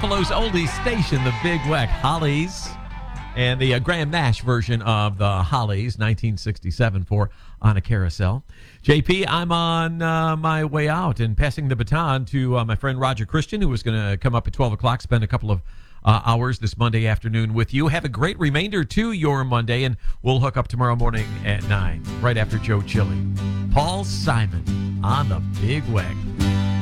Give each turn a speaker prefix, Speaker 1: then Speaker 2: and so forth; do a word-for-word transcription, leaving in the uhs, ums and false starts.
Speaker 1: Buffalo's oldies station, the Big Weck Hollies, and the uh, Graham Nash version of the Hollies, nineteen sixty-seven, for On a Carousel. J P, I'm on uh, my way out and passing the baton to uh, my friend Roger Christian, who is going to come up at twelve o'clock, spend a couple of uh, hours this Monday afternoon with you. Have a great remainder to your Monday, and we'll hook up tomorrow morning at nine, right after Joe Chili. Paul Simon on the Big Weck.